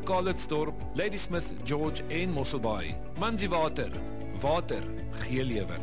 Calitzdorp, Ladysmith, George en Mosselbaai. Manzi Water. Water gee lewe.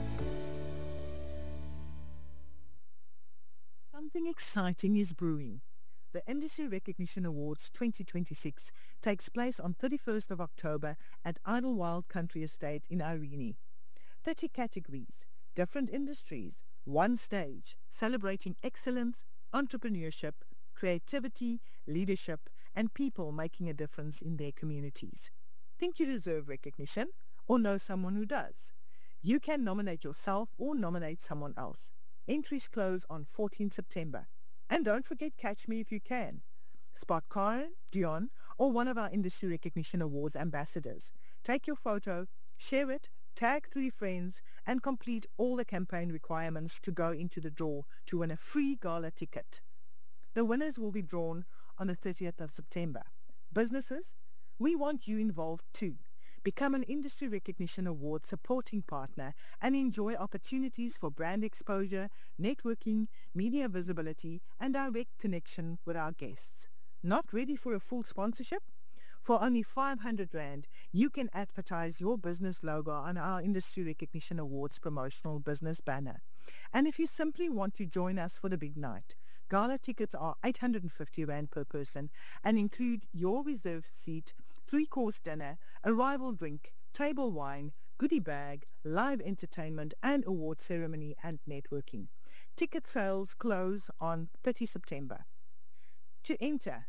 Something exciting is brewing. The Industry Recognition Awards 2026 takes place on 31st of October at Idlewild Country Estate in Irene. 30 categories, different industries, one stage, celebrating excellence, entrepreneurship, creativity, leadership, and people making a difference in their communities. Think you deserve recognition or know someone who does? You can nominate yourself or nominate someone else. Entries close on 14 September. And don't forget Catch Me If You Can. Spot Karen, Dion, or one of our Industry Recognition Awards ambassadors. Take your photo, share it, tag 3 friends, and complete all the campaign requirements to go into the draw to win a free gala ticket. The winners will be drawn on the 30th of September. Businesses, we want you involved too. Become an Industry Recognition Award supporting partner and enjoy opportunities for brand exposure, networking, media visibility, and direct connection with our guests. Not ready for a full sponsorship? For only 500 Rand, you can advertise your business logo on our Industry Recognition Awards promotional business banner. And if you simply want to join us for the big night, gala tickets are 850 Rand per person and include your reserved seat, 3-course dinner, arrival drink, table wine, goodie bag, live entertainment, and award ceremony and networking. Ticket sales close on 30 September. To enter,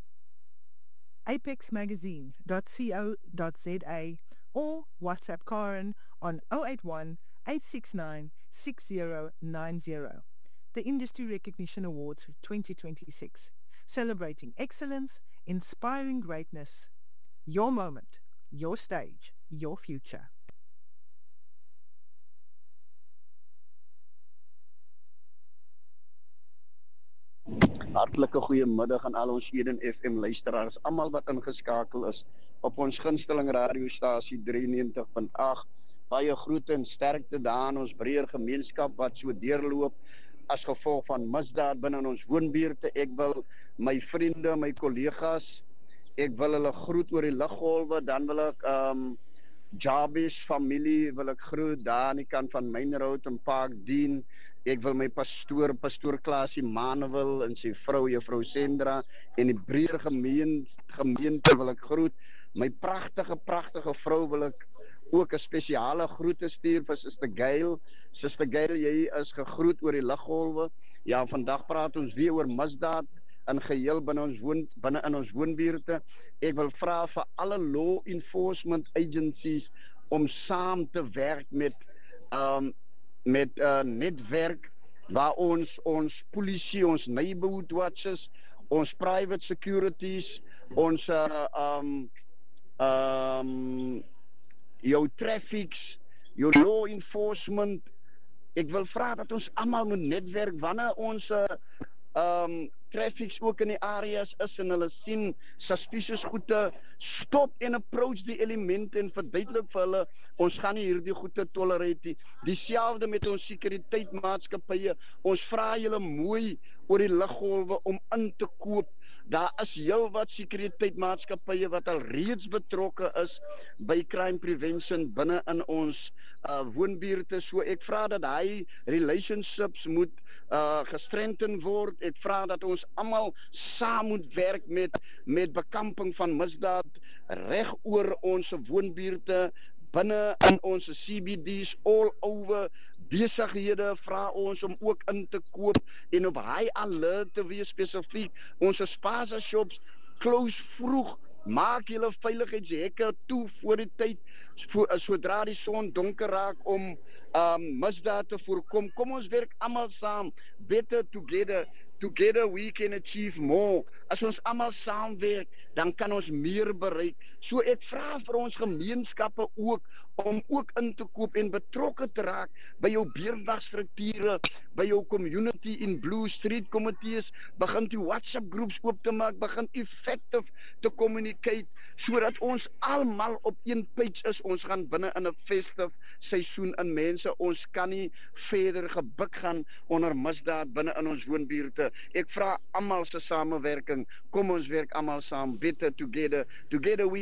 apexmagazine.co.za or WhatsApp Karen on 081 869 6090. The Industry Recognition Awards 2026, celebrating excellence, inspiring greatness. Your moment, your stage, your future. Hartlike goeiemiddag aan al ons Eden FM luisteraars, almal wat ingeskakel is op ons gunsteling radiostasie 93.8. Baie groete en sterkte daar aan ons breër gemeenskap wat so deurloop as gevolg van misdaad binne in ons woonbuurte. Ek wil my vriende, my kollegas, ek wil hulle groet oor die luggolwe, dan wil ek Jarvis familie wil ek groet daar aan die kant van Mynrood en Parkdien. Ek wil my pastoor Klaasie Manuel en sy vrou juffrou Sendra en die breër gemeente wil ek groet. My pragtige vrou wil ek ook 'n spesiale groete stuur vir Suster Gail. Suster Gail, jy is gegroet oor die luggolwe. Ja, vandag praat ons weer oor misdaad in geheel binne in ons woonbuurte. Ek wil vra vir alle law enforcement agencies om saam te werk met netwerk waar ons polisie, ons neighborhood watches, ons private securities, ons jou traffics, jou law enforcement. Ek wil vra dat ons almal moet netwerk wanneer ons traffics ook in die areas is en hulle sien suspicious goede, stop en approach die elemente en verduidelik vir hulle, ons gaan nie hierdie goede tolerate nie. Dieselfde met ons sekuriteitsmaatskappye, ons vra julle mooi oor die luggolwe om in te koop. Daar is heelwat sekuriteitsmaatskappye wat al reeds betrokke is by crime prevention binne in ons woonbuurte. So ek vra dat hy relationships moet gestrengthen word. Ek vra dat ons almal saam moet werk met bekamping van misdaad reg oor ons woonbuurte, binne in ons CBD's all over. Besighede vra ons om ook in te koop en op high alert te wees spesifiek. Ons spaza shops close vroeg. Maak julle veiligheidshekke toe voor die tyd, sodra die son donker raak om misdaad te voorkom. Kom ons werk almal saam. Better together. Together we can achieve more. As ons almal saamwerk, dan kan ons meer bereik. So ek vra vir ons gemeenskappe ook om ook in te koop en betrokke te raak by jou beerdagstrukture, by jou community in Blue Street committees, begin die WhatsApp groeps oop te maak, begin effective te communicate, sodat ons almal op een page is. Ons gaan binne in 'n festive seisoen in mense, ons kan nie verder gebuk gaan onder misdaad binne in ons woonbuurte. Ek vra almal se samewerking, kom ons werk almal saam, better together we